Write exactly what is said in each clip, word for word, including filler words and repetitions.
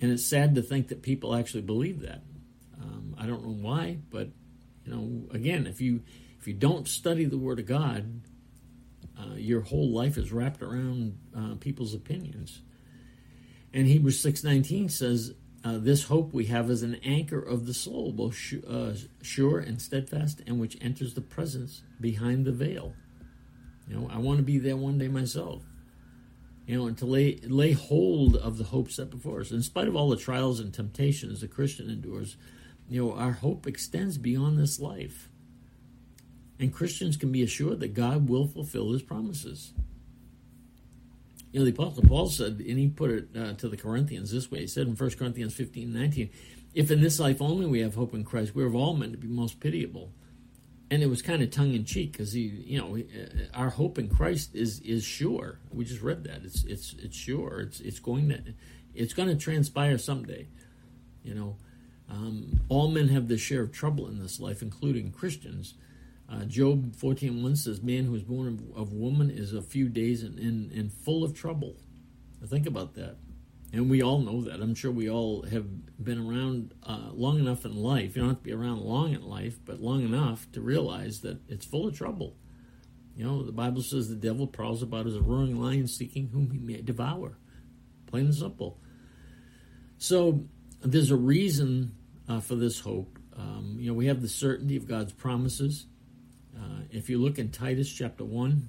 And it's sad to think that people actually believe that. Um, I don't know why, but, you know, again, if you if you don't study the Word of God, uh, your whole life is wrapped around uh, people's opinions. And Hebrews six nineteen says, uh, this hope we have is an anchor of the soul, both sh- uh, sure and steadfast, and which enters the presence behind the veil. You know, I want to be there one day myself. You know, and to lay lay hold of the hope set before us. In spite of all the trials and temptations the Christian endures, you know, our hope extends beyond this life. And Christians can be assured that God will fulfill his promises. You know, the Apostle Paul said, and he put it uh, to the Corinthians this way. He said in First Corinthians fifteen nineteen, if in this life only we have hope in Christ, we're of all men to be most pitiable. And it was kind of tongue-in-cheek because, he, you know, our hope in Christ is is sure. We just read that. It's it's it's sure. It's it's going to it's going to transpire someday. You know, um, all men have their share of trouble in this life, including Christians. Uh, Job fourteen one says, man who is born of, of woman is a few days and, and, and full of trouble. Now think about that. And we all know that. I'm sure we all have been around uh, long enough in life. You don't have to be around long in life, but long enough to realize that it's full of trouble. You know, the Bible says the devil prowls about as a roaring lion seeking whom he may devour. Plain and simple. So there's a reason uh, for this hope. Um, you know, we have the certainty of God's promises. Uh, if you look in Titus chapter one,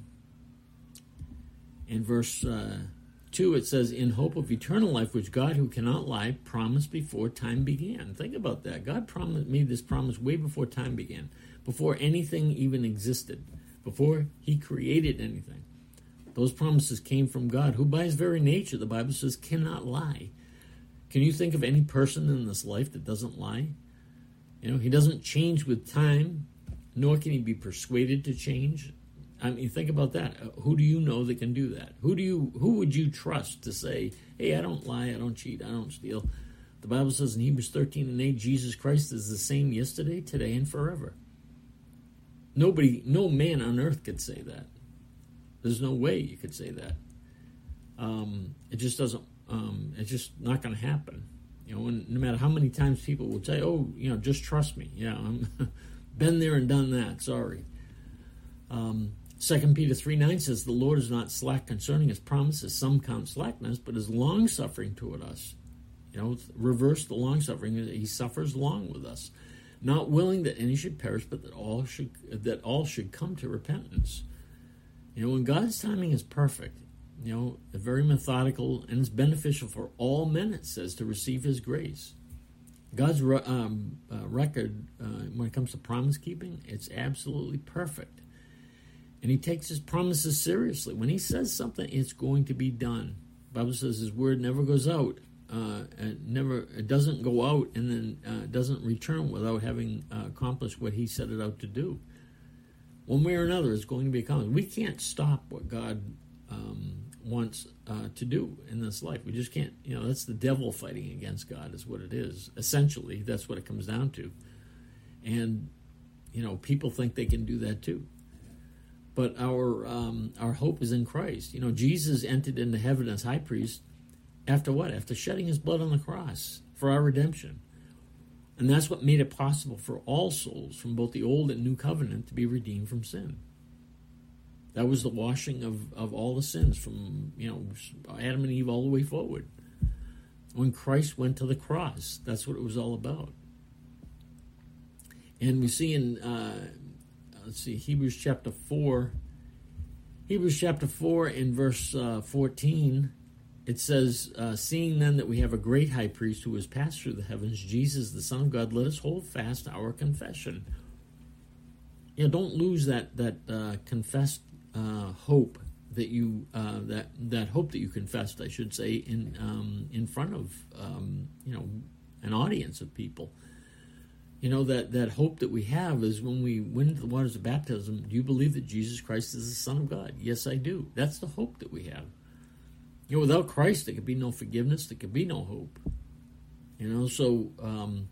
in verse uh, two, it says, in hope of eternal life, which God, who cannot lie, promised before time began. Think about that. God promised made this promise way before time began, before anything even existed, before he created anything. Those promises came from God, who by his very nature, the Bible says, cannot lie. Can you think of any person in this life that doesn't lie? You know, he doesn't change with time, nor can he be persuaded to change. I mean, think about that. Who do you know that can do that? Who do you? Who would you trust to say, hey, I don't lie, I don't cheat, I don't steal? The Bible says in Hebrews thirteen and eight, Jesus Christ is the same yesterday, today, and forever. Nobody, no man on earth could say that. There's no way you could say that. Um, it just doesn't, um, it's just not going to happen. You know, and no matter how many times people will say, oh, you know, just trust me. Yeah, I'm been there and done that, sorry. Um, Second Peter three nine says, the Lord is not slack concerning his promises. Some count slackness, but is long-suffering toward us. You know, reverse the long-suffering. He suffers long with us. Not willing that any should perish, but that all should that all should come to repentance. You know, when God's timing is perfect, you know, very methodical, and it's beneficial for all men, it says, to receive his grace. God's um, uh, record, uh, when it comes to promise keeping, it's absolutely perfect. And he takes his promises seriously. When he says something, it's going to be done. The Bible says his word never goes out. Uh, it never, it doesn't go out and then uh, doesn't return without having uh, accomplished what he set it out to do. One way or another, it's going to be accomplished. We can't stop what God um, wants uh, to do in this life. We just can't. You know, that's the devil fighting against God is what it is. Essentially, that's what it comes down to. And, you know, people think they can do that too. But our um, our hope is in Christ. You know, Jesus entered into heaven as high priest after what? After shedding his blood on the cross for our redemption. And that's what made it possible for all souls from both the old and new covenant to be redeemed from sin. That was the washing of, of all the sins from, you know, Adam and Eve all the way forward. When Christ went to the cross, that's what it was all about. And we see in, uh, let's see, Hebrews chapter four, Hebrews chapter four in verse uh, fourteen, it says, uh, seeing then that we have a great high priest who has passed through the heavens, Jesus, the Son of God, let us hold fast our confession. You know, don't lose that that uh, confessed uh, hope that you uh, that that hope that you confessed, I should say, in um, in front of um, you know an audience of people. You know, that, that hope that we have is when we went into the waters of baptism, do you believe that Jesus Christ is the Son of God? Yes, I do. That's the hope that we have. You know, without Christ, there could be no forgiveness. There could be no hope. You know, so, um,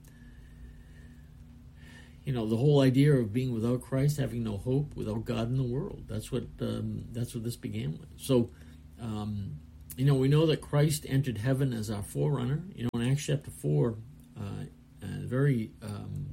you know, the whole idea of being without Christ, having no hope, without God in the world, that's what um, that's what this began with. So, um, you know, we know that Christ entered heaven as our forerunner. You know, in Acts chapter four, uh, uh, very um,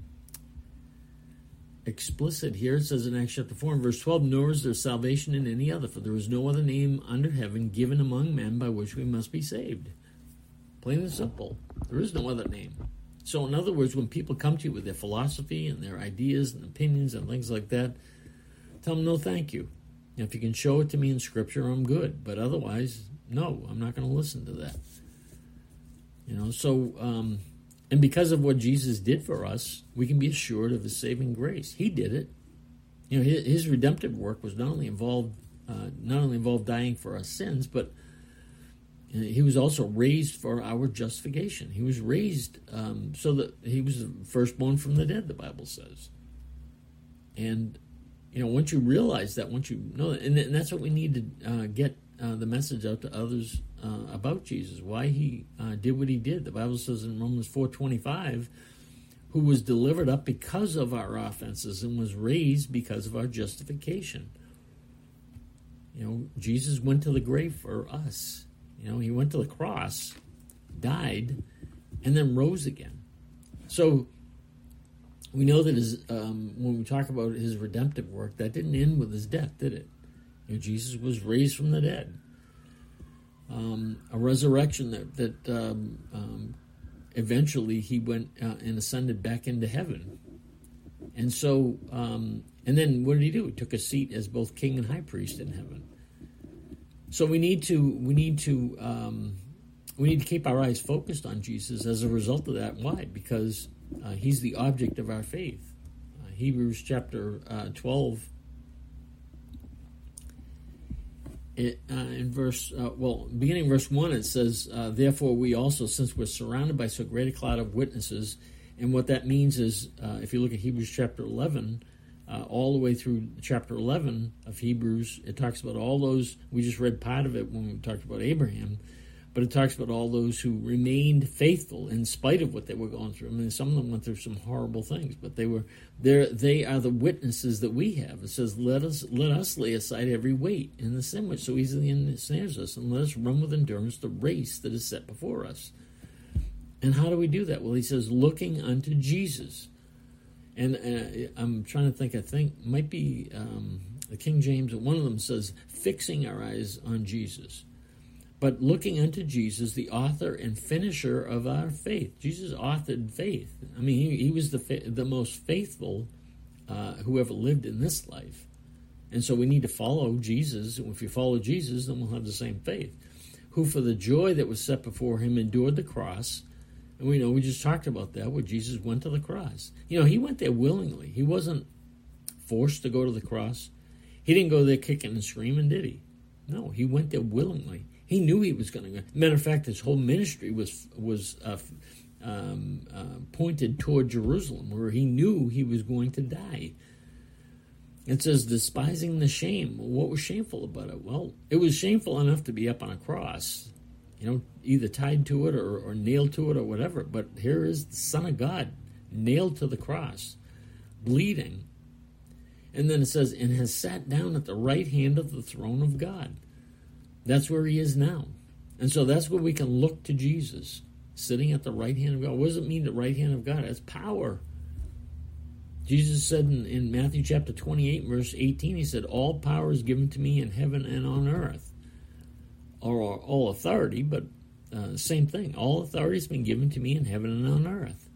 explicit here. It says in Acts chapter four and verse twelve, nor is there salvation in any other, for there is no other name under heaven given among men by which we must be saved. Plain and simple. There is no other name. So in other words, when people come to you with their philosophy and their ideas and opinions and things like that, tell them no thank you. If you can show it to me in Scripture, I'm good. But otherwise, no, I'm not going to listen to that. You know, so, um, and because of what Jesus did for us, we can be assured of His saving grace. He did it. You know, His, his redemptive work was not only involved, uh, not only involved dying for our sins, but He was also raised for our justification. He was raised um, so that He was the firstborn from the dead, the Bible says. And, you know, once you realize that, once you know that, and, and that's what we need to uh, get uh, the message out to others uh, about Jesus, why He uh, did what He did. The Bible says in Romans four twenty-five, who was delivered up because of our offenses and was raised because of our justification. You know, Jesus went to the grave for us. You know, He went to the cross, died, and then rose again. So we know that his, um, when we talk about His redemptive work, that didn't end with His death, did it? You know, Jesus was raised from the dead. Um, a resurrection that, that um, um, eventually He went uh, and ascended back into heaven. And so, um, and then what did He do? He took a seat as both king and high priest in heaven. So we need to we need to um, we need to keep our eyes focused on Jesus as a result of that. Why? Because uh, He's the object of our faith. Uh, Hebrews chapter uh, twelve, it, uh, in verse uh, well, beginning verse one, it says, uh, "Therefore we also, since we're surrounded by so great a cloud of witnesses," and what that means is, uh, if you look at Hebrews chapter eleven. Uh, all the way through chapter eleven of Hebrews, it talks about all those, we just read part of it when we talked about Abraham, but it talks about all those who remained faithful in spite of what they were going through. I mean, some of them went through some horrible things, but they were there. They are the witnesses that we have. It says, let us let us lay aside every weight and the sin which so easily ensnares us, and let us run with endurance the race that is set before us. And how do we do that? Well, he says, looking unto Jesus. And uh, I'm trying to think, I think might be um, the King James, one of them says, fixing our eyes on Jesus. But looking unto Jesus, the author and finisher of our faith. Jesus authored faith. I mean, he, he was the fa- the most faithful uh, who ever lived in this life. And so we need to follow Jesus. And if you follow Jesus, then we'll have the same faith. Who for the joy that was set before Him endured the cross. And we know, we just talked about that, where Jesus went to the cross. You know, He went there willingly. He wasn't forced to go to the cross. He didn't go there kicking and screaming, did He? No, He went there willingly. He knew He was going to go. Matter of fact, His whole ministry was was uh, um, uh, pointed toward Jerusalem, where He knew He was going to die. It says, despising the shame. Well, what was shameful about it? Well, it was shameful enough to be up on a cross, you know, either tied to it or, or nailed to it or whatever. But here is the Son of God nailed to the cross, bleeding. And then it says, and has sat down at the right hand of the throne of God. That's where He is now. And so that's where we can look to Jesus, sitting at the right hand of God. What does it mean, the right hand of God? It's power. Jesus said in, in Matthew chapter twenty-eight, verse eighteen, He said, all power is given to me in heaven and on earth. Or all authority, but uh, same thing. All authority has been given to me in heaven and on earth.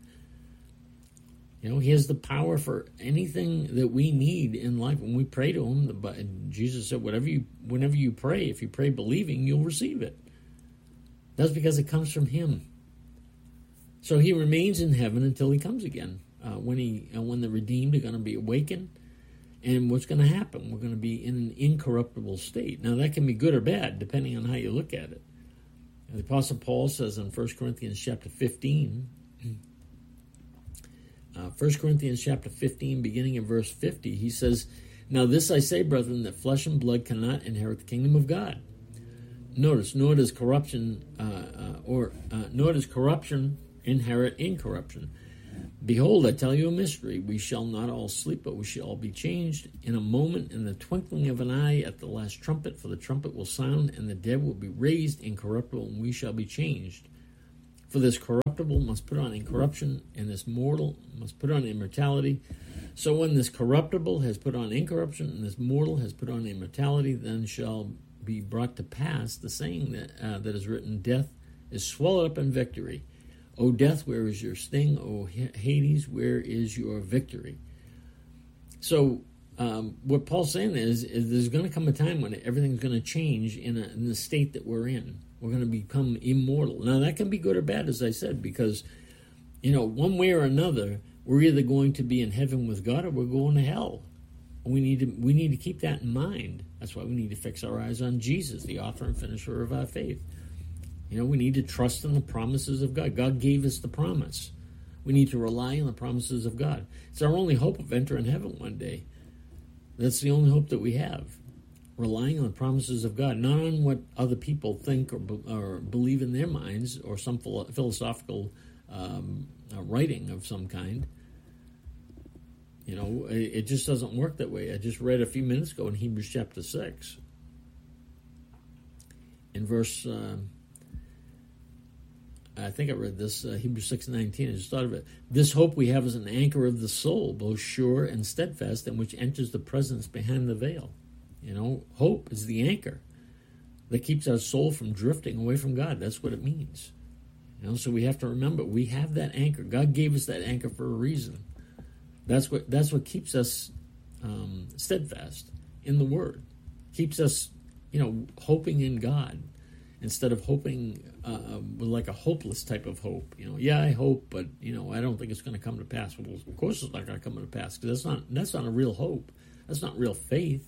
You know, He has the power for anything that we need in life. When we pray to Him, the, Jesus said, whatever you, whenever you pray, if you pray believing, you'll receive it. That's because it comes from Him. So He remains in heaven until He comes again. Uh, when he, uh, when the redeemed are going to be awakened. And what's going to happen? We're going to be in an incorruptible state. Now, that can be good or bad, depending on how you look at it. And the Apostle Paul says in First Corinthians chapter fifteen, uh, First Corinthians chapter fifteen, beginning in verse fifty, he says, now this I say, brethren, that flesh and blood cannot inherit the kingdom of God. Notice, nor does corruption, uh, uh, or uh, nor does corruption inherit incorruption. Behold, I tell you a mystery. We shall not all sleep, but we shall all be changed in a moment, in the twinkling of an eye, at the last trumpet. For the trumpet will sound, and the dead will be raised incorruptible, and we shall be changed. For this corruptible must put on incorruption, and this mortal must put on immortality. So when this corruptible has put on incorruption, and this mortal has put on immortality, then shall be brought to pass the saying that uh, that is written, death is swallowed up in victory. O death, where is your sting? O Hades, where is your victory? So um, what Paul's saying is, is there's going to come a time when everything's going to change in, a, in the state that we're in. We're going to become immortal. Now, that can be good or bad, as I said, because, you know, one way or another, we're either going to be in heaven with God or we're going to hell. We need to we need to keep that in mind. That's why we need to fix our eyes on Jesus, the author and finisher of our faith. You know, we need to trust in the promises of God. God gave us the promise. We need to rely on the promises of God. It's our only hope of entering heaven one day. That's the only hope that we have. Relying on the promises of God, not on what other people think or, or believe in their minds, or some philosophical um, uh, writing of some kind. You know, it, it just doesn't work that way. I just read a few minutes ago in Hebrews chapter six. In verse... Uh, I think I read this, uh, Hebrews six nineteen, I just thought of it. This hope we have is an anchor of the soul, both sure and steadfast, and which enters the presence behind the veil. You know, hope is the anchor that keeps our soul from drifting away from God. That's what it means. You know, so we have to remember, we have that anchor. God gave us that anchor for a reason. That's what that's what keeps us um, steadfast in the Word. Keeps us, you know, hoping in God, instead of hoping uh, with like a hopeless type of hope. You know, yeah, I hope, but, you know, I don't think it's going to come to pass. Well, of course it's not going to come to pass, because that's not, that's not a real hope. That's not real faith.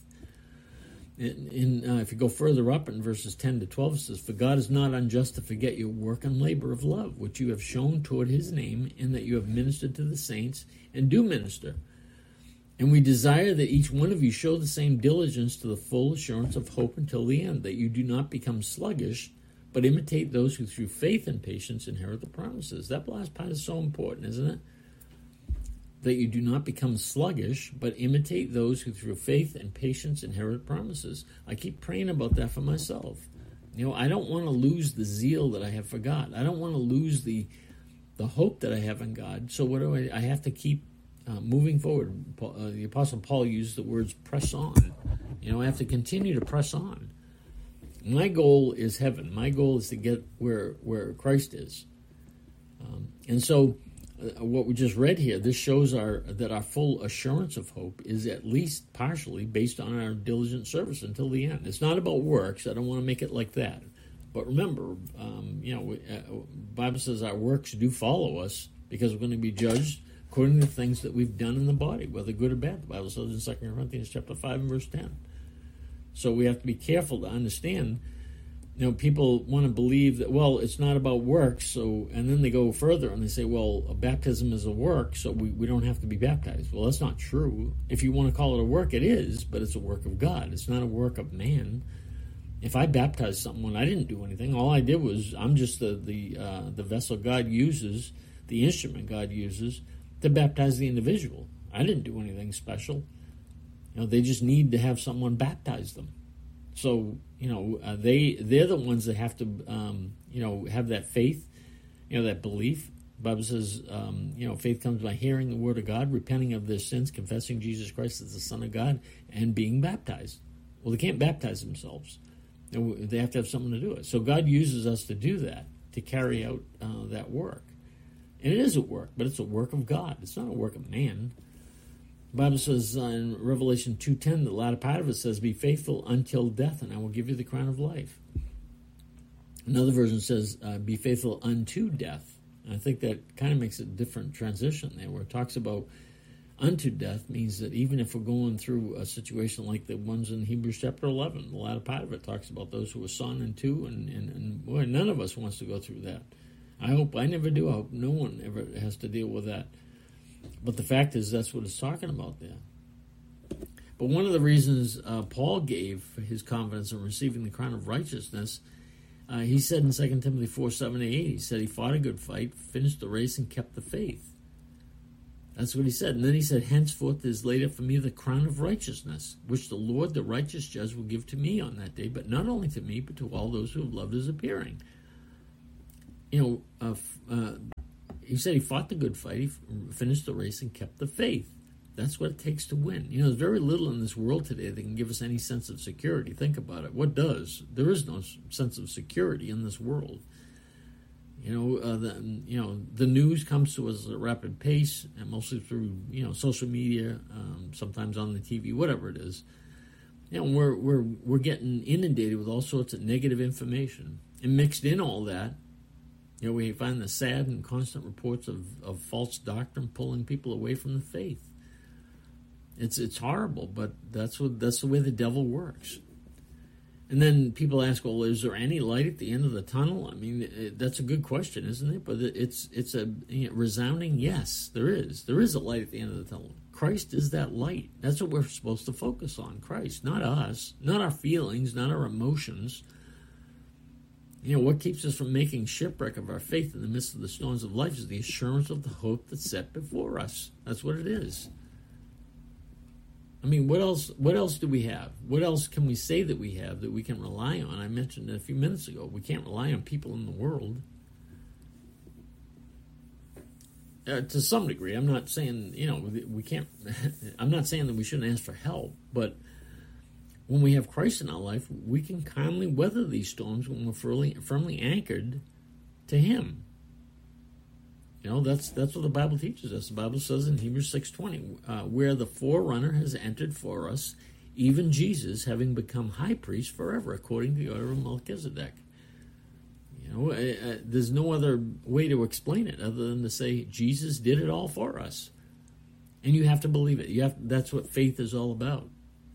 In, in uh, if you go further up in verses ten to twelve, it says, for God is not unjust to forget your work and labor of love, which you have shown toward his name, in that you have ministered to the saints, and do minister. And we desire that each one of you show the same diligence to the full assurance of hope until the end, that you do not become sluggish, but imitate those who through faith and patience inherit the promises. That last part is so important, isn't it? That you do not become sluggish, but imitate those who through faith and patience inherit promises. I keep praying about that for myself. You know, I don't want to lose the zeal that I have for God. I don't want to lose the the hope that I have in God. So what do I, I have to keep Uh, moving forward. Paul, uh, the Apostle Paul used the words press on. You know, I have to continue to press on. My goal is heaven. My goal is to get where where Christ is. Um, and so uh, what we just read here, this shows our that our full assurance of hope is at least partially based on our diligent service until the end. It's not about works. I don't want to make it like that. But remember, um, you know, uh, Bible says our works do follow us, because we're going to be judged according to the things that we've done in the body, whether good or bad. The Bible says in Second Corinthians chapter five and verse ten. So we have to be careful to understand. You know, people want to believe that, well, it's not about works, so, and then they go further and they say, well, a baptism is a work, so we, we don't have to be baptized. Well, that's not true. If you want to call it a work, it is, but it's a work of God. It's not a work of man. If I baptized someone, I didn't do anything. All I did was, I'm just the the uh, the vessel God uses, the instrument God uses to baptize the individual. I didn't do anything special. You know, they just need to have someone baptize them. So, you know, uh, they, they're the ones that have to, um, you know, have that faith, you know, that belief. The Bible says, um, you know, faith comes by hearing the word of God, repenting of their sins, confessing Jesus Christ as the Son of God, and being baptized. Well, they can't baptize themselves. They have to have someone to do it. So God uses us to do that, to carry out uh, that work. And it is a work, but it's a work of God. It's not a work of man. The Bible says uh, in Revelation two ten, the latter part of it says, be faithful until death, and I will give you the crown of life. Another version says, uh, be faithful unto death. And I think that kind of makes a different transition there, where it talks about unto death means that even if we're going through a situation like the ones in Hebrews chapter eleven, the latter part of it talks about those who are son and two, and, and, and boy, none of us wants to go through that. I hope I never do. I hope no one ever has to deal with that. But the fact is, that's what it's talking about there. But one of the reasons uh, Paul gave for his confidence in receiving the crown of righteousness, uh, he said in Second Timothy four, seven, eight, he said he fought a good fight, finished the race, and kept the faith. That's what he said. And then he said, henceforth is laid up for me the crown of righteousness, which the Lord, the righteous judge, will give to me on that day, but not only to me, but to all those who have loved his appearing. You know, uh, uh, he said he fought the good fight, he finished the race, and kept the faith. That's what it takes to win. You know, there's very little in this world today that can give us any sense of security. Think about it. What does? There is no sense of security in this world. You know, uh, the you know the news comes to us at a rapid pace, and mostly through you know social media, um, sometimes on the T V, whatever it is. You know, we're we're we're getting inundated with all sorts of negative information, and mixed in all that, you know, we find the sad and constant reports of, of false doctrine pulling people away from the faith. It's it's horrible, but that's what that's the way the devil works. And then people ask, well, is there any light at the end of the tunnel? I mean, it, that's a good question, isn't it? But it's it's a you know, resounding yes, there is. There is a light at the end of the tunnel. Christ is that light. That's what we're supposed to focus on, Christ, not us, not our feelings, not our emotions. You know, what keeps us from making shipwreck of our faith in the midst of the storms of life is the assurance of the hope that's set before us. That's what it is. I mean, what else What else do we have? What else can we say that we have that we can rely on? I mentioned it a few minutes ago. We can't rely on people in the world. Uh, to some degree, I'm not saying, you know, we can't, I'm not saying that we shouldn't ask for help, but when we have Christ in our life, we can calmly weather these storms when we're firmly, firmly anchored to Him. You know, that's that's what the Bible teaches us. The Bible says in Hebrews six twenty, uh, where the forerunner has entered for us, even Jesus, having become high priest forever, according to the order of Melchizedek. You know, uh, uh, there's no other way to explain it other than to say Jesus did it all for us, and you have to believe it. You have that's what faith is all about.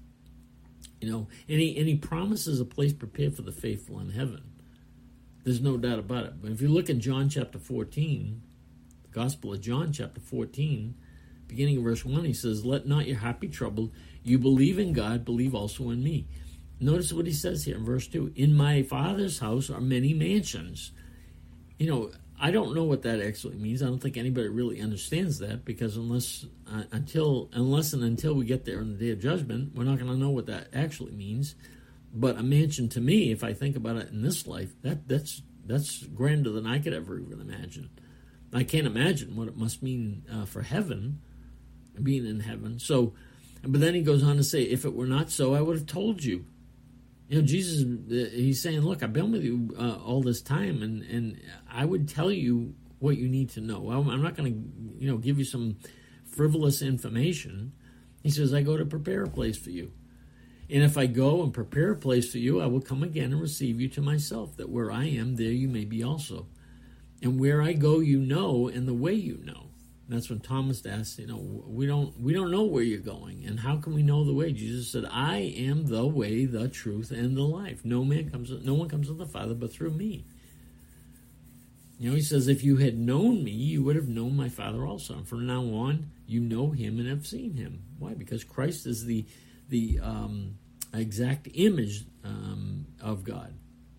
You know, and he and he promises a place prepared for the faithful in heaven. There's no doubt about it. But if you look in John chapter fourteen. Gospel of John, chapter fourteen, beginning of verse one, he says, let not your heart be troubled. You believe in God, believe also in me. Notice what he says here in verse two. In my Father's house are many mansions. You know, I don't know what that actually means. I don't think anybody really understands that, because unless uh, until unless and until we get there on the day of judgment, we're not going to know what that actually means. But a mansion to me, if I think about it in this life, that that's that's grander than I could ever even imagine. I can't imagine what it must mean uh, for heaven, being in heaven. So, but then he goes on to say, if it were not so, I would have told you. You know, Jesus, uh, he's saying, look, I've been with you uh, all this time, and, and I would tell you what you need to know. I'm, I'm not going to, you know, give you some frivolous information. He says, I go to prepare a place for you. And if I go and prepare a place for you, I will come again and receive you to myself, that where I am, there you may be also. And where I go, you know, and the way you know. And that's when Thomas asked, you know, we don't we don't know where you're going, and how can we know the way? Jesus said, I am the way, the truth, and the life. No man comes, no one comes to the Father but through me. You know, he says, if you had known me, you would have known my Father also. And from now on, you know him and have seen him. Why? Because Christ is the the um, exact image um, of God.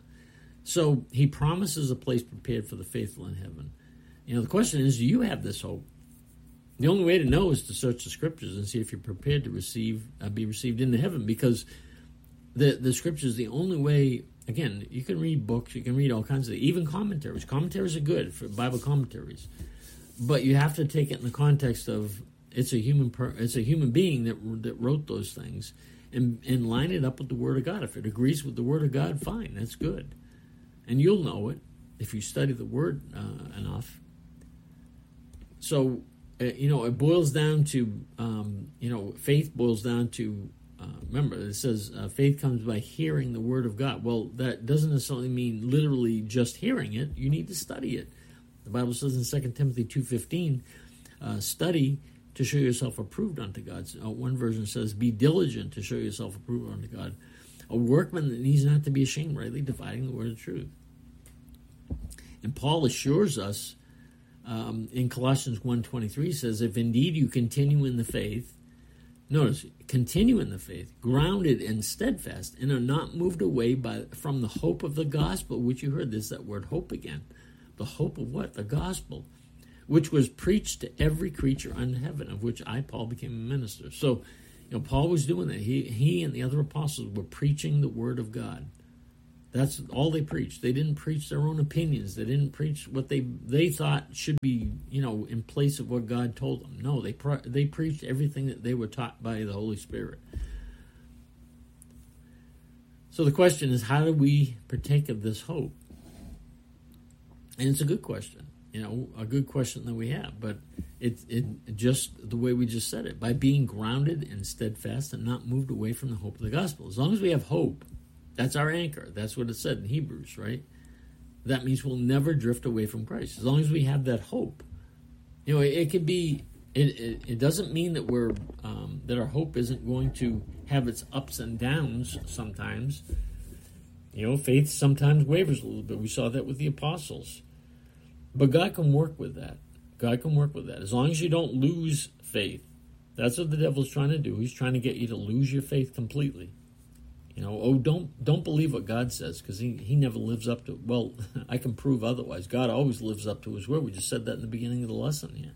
So he promises a place prepared for the faithful in heaven. You know, the question is, do you have this hope? The only way to know is to search the Scriptures and see if you're prepared to receive, uh, be received into heaven, because the the Scriptures, the only way, again, you can read books, you can read all kinds of, even commentaries. Commentaries are good for Bible commentaries, but you have to take it in the context of it's a human per, it's a human being that that wrote those things, and and line it up with the Word of God. If it agrees with the Word of God, fine, that's good. And you'll know it if you study the Word uh, enough. So, uh, you know, it boils down to, um, you know, faith boils down to, uh, remember, it says uh, faith comes by hearing the Word of God. Well, that doesn't necessarily mean literally just hearing it. You need to study it. The Bible says in Second Timothy two fifteen, uh, study to show yourself approved unto God. Uh, one version says, be diligent to show yourself approved unto God. A workman that needs not to be ashamed, rightly dividing the word of truth. And Paul assures us um, in Colossians one twenty-three, says, if indeed you continue in the faith, notice, continue in the faith, grounded and steadfast, and are not moved away by from the hope of the gospel, which you heard. There's that word hope again. The hope of what? The gospel, which was preached to every creature under heaven, of which I, Paul, became a minister. So, you know, Paul was doing that. He, he and the other apostles were preaching the word of God. That's all they preached. They didn't preach their own opinions. They didn't preach what they they thought should be, you know, in place of what God told them. No, they pre- they preached everything that they were taught by the Holy Spirit. So the question is, how do we partake of this hope? And it's a good question, you know, a good question that we have. But it, it just the way we just said it, by being grounded and steadfast and not moved away from the hope of the gospel. As long as we have hope, that's our anchor. That's what it said in Hebrews, right? That means we'll never drift away from Christ. As long as we have that hope. You know, it, it could be, it, it, it doesn't mean that we're, um, that our hope isn't going to have its ups and downs sometimes. You know, faith sometimes wavers a little bit. We saw that with the apostles. But God can work with that. God can work with that. As long as you don't lose faith. That's what the devil's trying to do. He's trying to get you to lose your faith completely. You know, oh, don't don't believe what God says, because he, he never lives up to, well, I can prove otherwise. God always lives up to his word. We just said that in the beginning of the lesson here.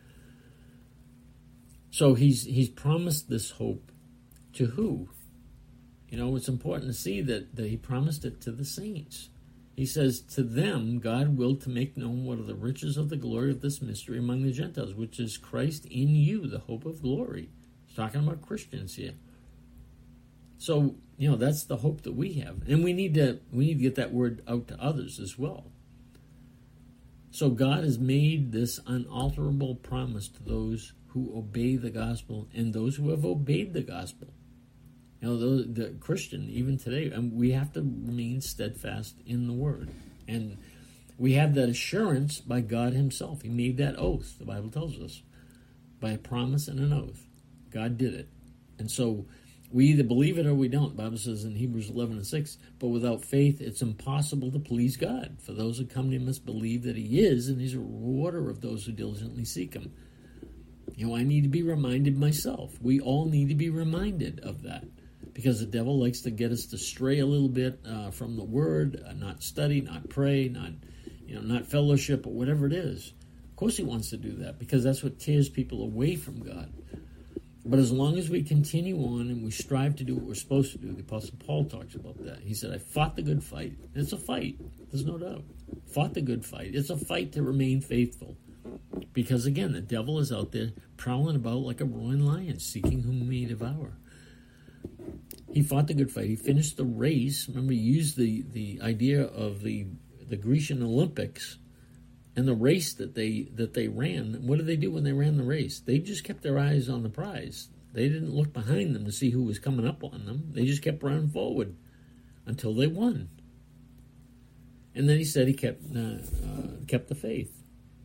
So he's he's promised this hope to who? You know, it's important to see that, that he promised it to the saints. He says, to them, God willed to make known what are the riches of the glory of this mystery among the Gentiles, which is Christ in you, the hope of glory. He's talking about Christians here. So, you know, that's the hope that we have. And we need to we need to get that word out to others as well. So God has made this unalterable promise to those who obey the gospel and those who have obeyed the gospel. You know, the, the Christian, even today, and we have to remain steadfast in the word. And we have that assurance by God himself. He made that oath, the Bible tells us, by a promise and an oath. God did it. And so we either believe it or we don't. The Bible says in Hebrews eleven and six, but without faith it's impossible to please God. For those who come to him must believe that he is, and he's a rewarder of those who diligently seek him. You know, I need to be reminded myself. We all need to be reminded of that. Because the devil likes to get us to stray a little bit uh, from the word, uh, not study, not pray, not, you know, not fellowship, or whatever it is. Of course he wants to do that, because that's what tears people away from God. But as long as we continue on and we strive to do what we're supposed to do, the Apostle Paul talks about that. He said, I fought the good fight. And it's a fight, there's no doubt. Fought the good fight. It's a fight to remain faithful. Because again, the devil is out there prowling about like a roaring lion, seeking whom he may devour. He fought the good fight. He finished the race. Remember, he used the, the idea of the the Grecian Olympics and the race that they that they ran. What did they do when they ran the race? They just kept their eyes on the prize. They didn't look behind them to see who was coming up on them. They just kept running forward until they won. And then he said he kept uh, uh, kept the faith.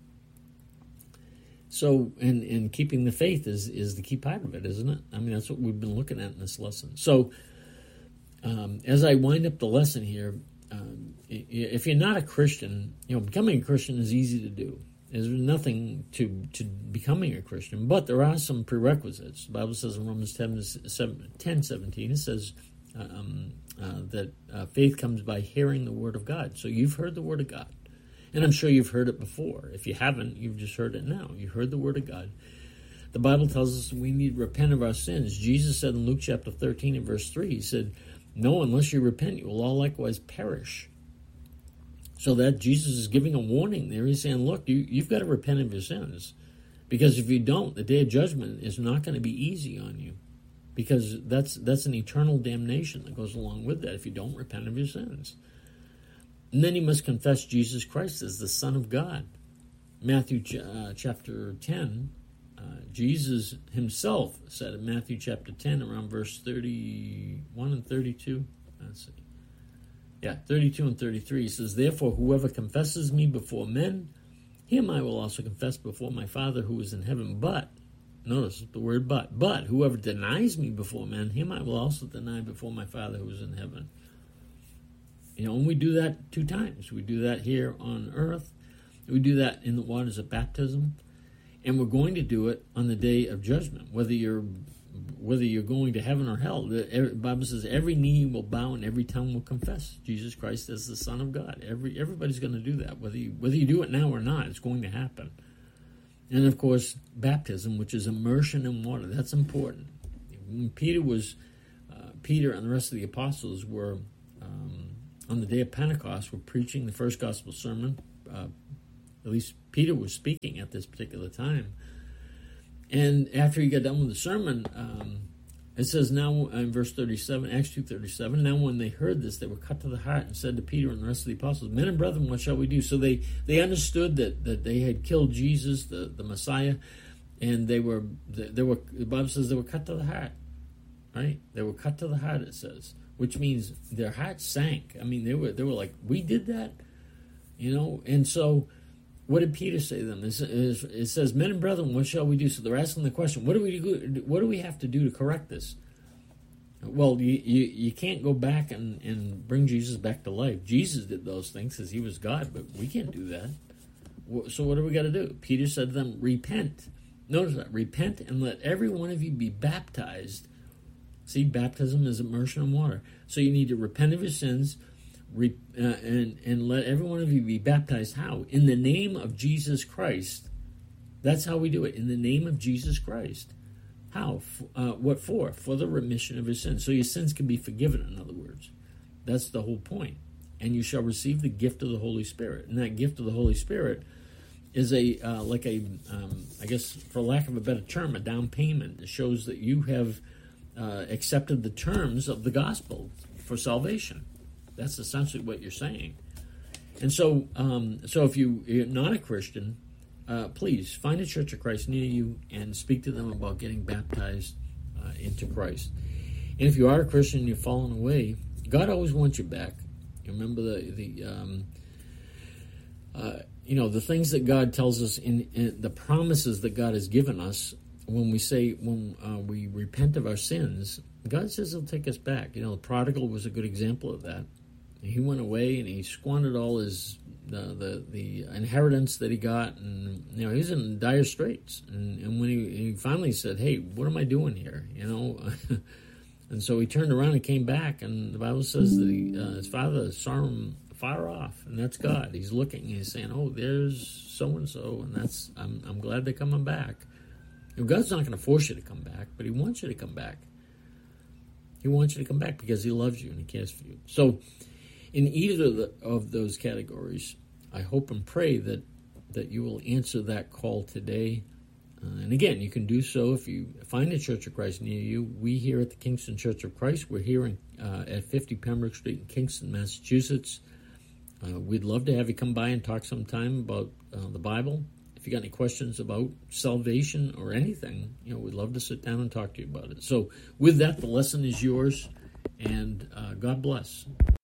So, and, and keeping the faith is, is the key part of it, isn't it? I mean, that's what we've been looking at in this lesson. So, um, as I wind up the lesson here, um, if you're not a Christian, you know, becoming a Christian is easy to do. There's nothing to, to becoming a Christian, but there are some prerequisites. The Bible says in Romans ten, seventeen, it says um, uh, that uh, faith comes by hearing the word of God. So you've heard the word of God. And I'm sure you've heard it before. If you haven't, you've just heard it now. You heard the word of God. The Bible tells us we need to repent of our sins. Jesus said in Luke chapter thirteen and verse three, he said, no, unless you repent, you will all likewise perish. So that Jesus is giving a warning there. He's saying, look, you, you've got to repent of your sins. Because if you don't, the day of judgment is not going to be easy on you. Because that's that's an eternal damnation that goes along with that if you don't repent of your sins. And then you must confess Jesus Christ as the Son of God. Matthew uh, chapter ten, uh, Jesus himself said in Matthew chapter ten, around verse thirty-one and thirty-two. Let's see. Yeah, thirty-two and thirty-three. He says, therefore, whoever confesses me before men, him I will also confess before my Father who is in heaven. But, notice the word but, but whoever denies me before men, him I will also deny before my Father who is in heaven. You know, and we do that two times. We do that here on earth. We do that in the waters of baptism. And we're going to do it on the day of judgment. Whether you're whether you're going to heaven or hell, the Bible says every knee will bow and every tongue will confess Jesus Christ as the Son of God. Every Everybody's going to do that. Whether you, whether you do it now or not, it's going to happen. And, of course, baptism, which is immersion in water. That's important. When Peter was, uh, Peter and the rest of the apostles were, um, on the day of Pentecost, were preaching the first gospel sermon. Uh, at least Peter was speaking at this particular time. And after he got done with the sermon, um, it says now in verse thirty-seven, Acts two thirty-seven, now when they heard this, they were cut to the heart and said to Peter and the rest of the apostles, men and brethren, what shall we do? So they, they understood that, that they had killed Jesus, the, the Messiah, and they were, they were, the Bible says they were cut to the heart, right? They were cut to the heart, it says, which means their hearts sank. I mean, they were, they were like, we did that? You know, and so what did Peter say to them? It says, men and brethren, what shall we do? So they're asking the question, what do we do, what do we have to do to correct this? Well, you, you, you can't go back and, and bring Jesus back to life. Jesus did those things because he was God, but we can't do that. So what do we got to do? Peter said to them, repent. Notice that, repent and let every one of you be baptized. See, baptism is immersion in water. So you need to repent of your sins, Re, uh, and, and let every one of you be baptized. How? In the name of Jesus Christ. That's how we do it. In the name of Jesus Christ. How? Uh, what for? For the remission of your sins. So your sins can be forgiven, in other words. That's the whole point. And you shall receive the gift of the Holy Spirit. And that gift of the Holy Spirit is a, uh, like a, um, I guess, for lack of a better term, a down payment. It shows that you have uh, accepted the terms of the gospel for salvation. That's essentially what you're saying. And so um, so if you, you're not a Christian, uh, please find a Church of Christ near you and speak to them about getting baptized uh, into Christ. And if you are a Christian and you've fallen away, God always wants you back. You remember the, the um, uh, you know, the things that God tells us, in, in the promises that God has given us when we say, when uh, we repent of our sins, God says he'll take us back. You know, the prodigal was a good example of that. He went away and he squandered all his the, the the inheritance that he got, and you know he was in dire straits. And, and when he, he finally said, "Hey, what am I doing here?" You know, and so he turned around and came back, and the Bible says that he, uh, his father saw him far off, and that's God. He's looking, and he's saying, "Oh, there's so and so," and that's I'm I'm glad they're coming back. You know, God's not going to force you to come back, but He wants you to come back. He wants you to come back because He loves you and He cares for you. So, in either of, the, of those categories, I hope and pray that, that you will answer that call today. Uh, and again, you can do so if you find a Church of Christ near you. We here at the Kingston Church of Christ, we're here in, uh, at fifty Pembroke Street in Kingston, Massachusetts. Uh, we'd love to have you come by and talk sometime about uh, the Bible. If you got any questions about salvation or anything, you know, we'd love to sit down and talk to you about it. So with that, the lesson is yours, and uh, God bless.